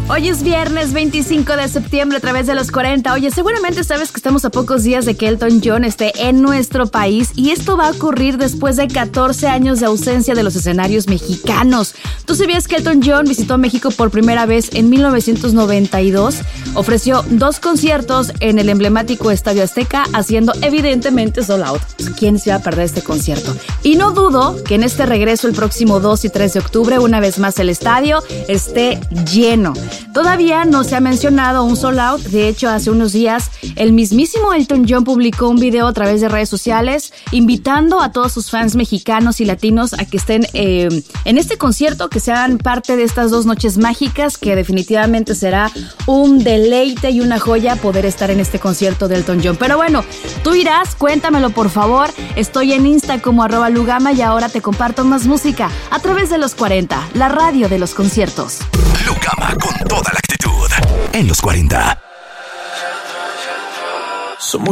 Hoy es viernes 25 de septiembre a través de los 40. Oye, seguramente sabes que estamos a pocos días de que Elton John esté en nuestro país y esto va a ocurrir después de 14 años de ausencia de los escenarios mexicanos. ¿Tú sabías que Elton John visitó México por primera vez en 1992? Ofreció 2 conciertos en el emblemático Estadio Azteca, haciendo evidentemente sold out. ¿Quién se va a perder este concierto? Y no dudo que en este regreso el próximo 2 y 3 de octubre, una vez más el estadio esté lleno. Todavía no se ha mencionado un sold out. De hecho, hace unos días el mismísimo Elton John publicó un video a través de redes sociales invitando a todos sus fans mexicanos y latinos a que estén en este concierto, que sean parte de estas 2 noches mágicas, que definitivamente será un deleite y una joya poder estar en este concierto de Elton John. Pero bueno, tú irás, cuéntamelo por favor. Estoy en Insta como @Lugama y ahora te comparto más música a través de los 40, la radio de los conciertos. Lugama con toda la actitud en los 40.